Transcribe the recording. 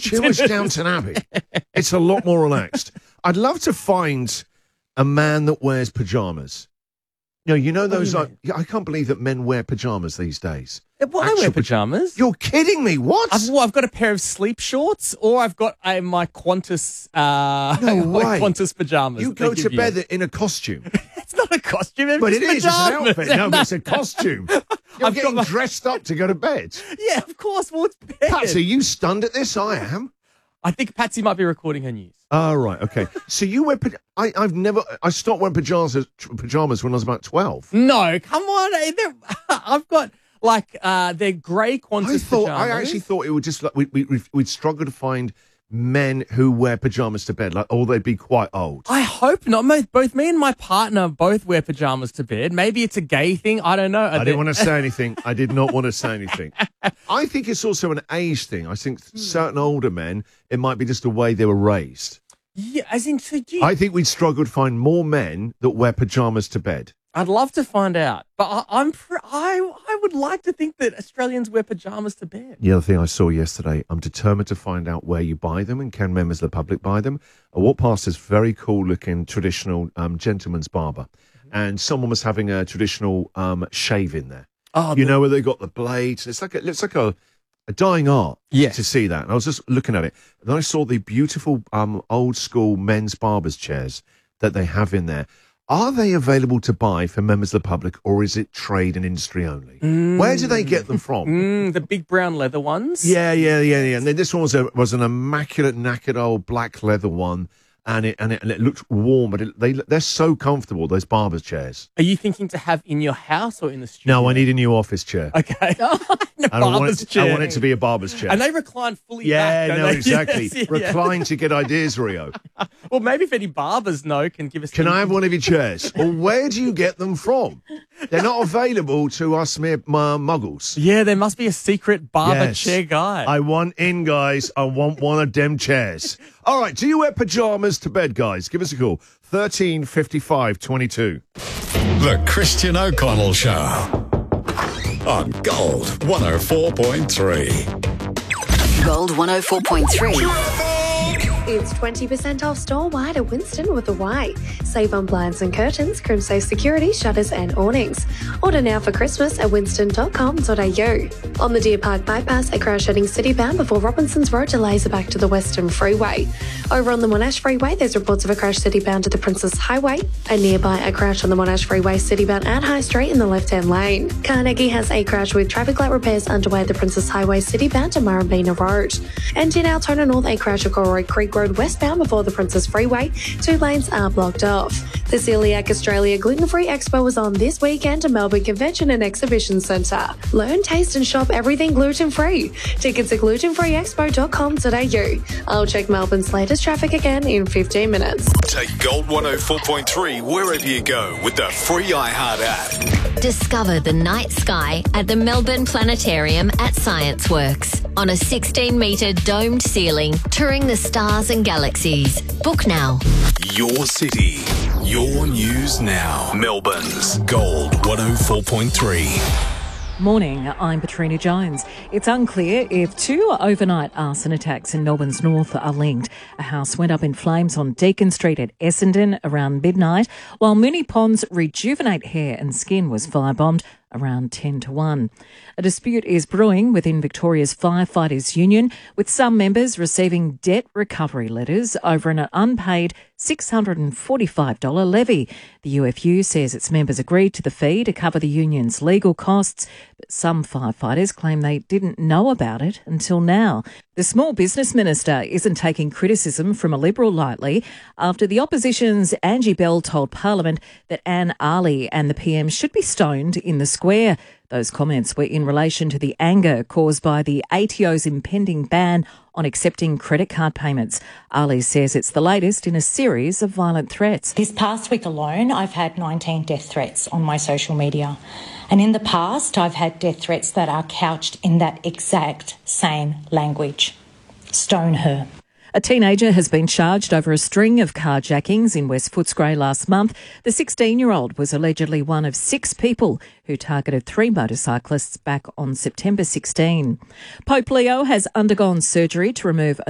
too much Downton Abbey. It's a lot more relaxed. I'd love to find a man that wears pajamas. You know those. I can't believe that men wear pajamas these days. Well, I wear pajamas. You're kidding me? What? I've got a pair of sleep shorts, or I've got my Qantas. My Qantas pajamas. You go to bed in a costume. It's not a costume, but it is. It's an pajamas. outfit. No, but it's a costume. You're getting dressed up to go to bed. Yeah, of course. Well, it's bed. Patsy, are you stunned at this? I am. I think Patsy might be recording her news. Oh, right, okay. So you wear I stopped wearing pajamas when I was about 12. No, come on. I've got, they're grey Qantas pajamas. I actually thought it would just, we'd struggle to find men who wear pajamas to bed, or they'd be quite old. I hope not. Both me and my partner both wear pajamas to bed. Maybe it's a gay thing. I don't know. I didn't want to say anything. I did not want to say anything. I think it's also an age thing. I think certain older men, it might be just the way they were raised. Yeah, as in, I think we'd struggle to find more men that wear pajamas to bed. I'd love to find out, but I would like to think that Australians wear pajamas to bed. The other thing I saw yesterday, I'm determined to find out where you buy them and can members of the public buy them. I walked past this very cool-looking traditional gentleman's barber, and someone was having a traditional shave in there. Oh, you know where they got the blades? It looks like a dying art to see that. And I was just looking at it, and then I saw the beautiful old-school men's barber's chairs that they have in there. Are they available to buy for members of the public, or is it trade and industry only? Where do they get them from? The big brown leather ones? Yeah. And then this one was an immaculate, knackered old black leather one, and it looked warm, but they're so comfortable, those barber's chairs. Are you thinking to have in your house or in the studio? No, I need a new office chair. Okay. I want it to be a barber's chair. And they recline fully Yeah, back, no, don't they? exactly. Yes, Recline to get ideas, Rio. Well, maybe if any barbers know, can give us... Can I have one of your chairs? Or where do you get them from? They're not available to us mere muggles. Yeah, there must be a secret barber chair guy. I want in, guys. I want one of them chairs. All right, do you wear pajamas to bed, guys? Give us a call. 13 55 22. The Christian O'Connell Show on Gold 104.3. Gold 104.3. It's 20% off store-wide at Winston with a Y. Save on blinds and curtains, Crimsafe security, shutters and awnings. Order now for Christmas at winston.com.au. On the Deer Park bypass, a crash heading citybound before Robinson's Road delays are back to the Western Freeway. Over on the Monash Freeway, there's reports of a crash citybound to the Princess Highway. And nearby, a crash on the Monash Freeway citybound at High Street in the left-hand lane. Carnegie has a crash with traffic light repairs underway at the Princess Highway citybound to Murrumbeena Road. And in Altona North, a crash at Corroy Creek Road westbound before the Princess Freeway. 2 lanes are blocked off. The Celiac Australia Gluten-Free Expo is on this weekend at Melbourne Convention and Exhibition Centre. Learn, taste and shop everything gluten-free. Tickets at glutenfreeexpo.com.au. I'll check Melbourne's latest traffic again in 15 minutes. Take Gold 104.3 wherever you go with the free iHeart app. Discover the night sky at the Melbourne Planetarium at Science Works. On a 16-metre domed ceiling, touring the stars and galaxies. Book now. Your city, your news now. Melbourne's Gold 104.3. Morning, I'm Patrina Jones. It's unclear if 2 overnight arson attacks in Melbourne's north are linked. A house went up in flames on Deakin Street at Essendon around midnight, while Moonee Ponds Rejuvenate Hair and Skin was firebombed around 10 to 1. A dispute is brewing within Victoria's Firefighters Union, with some members receiving debt recovery letters over an unpaid $645 levy. The UFU says its members agreed to the fee to cover the union's legal costs, but some firefighters claim they didn't know about it until now. The Small Business Minister isn't taking criticism from a Liberal lightly after the opposition's Angie Bell told Parliament that Anne Ali and the PM should be stoned in the square. Those comments were in relation to the anger caused by the ATO's impending ban on accepting credit card payments. Ali says it's the latest in a series of violent threats. This past week alone, I've had 19 death threats on my social media. And in the past, I've had death threats that are couched in that exact same language. Stone her. A teenager has been charged over a string of carjackings in West Footscray last month. The 16-year-old was allegedly one of 6 people who targeted 3 motorcyclists back on September 16. Pope Leo has undergone surgery to remove